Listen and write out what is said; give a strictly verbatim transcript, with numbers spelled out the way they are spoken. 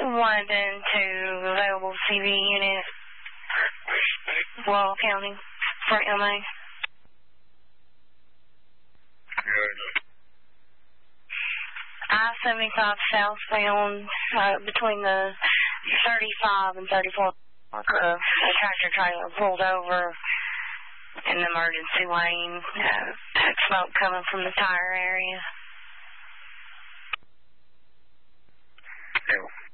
one and two available C V unit, Wall County, for M A. I seventy-five southbound, uh, between the thirty-five and thirty-four, uh, a tractor trailer pulled over in the emergency lane. Uh, had smoke coming from the tire area. Yeah.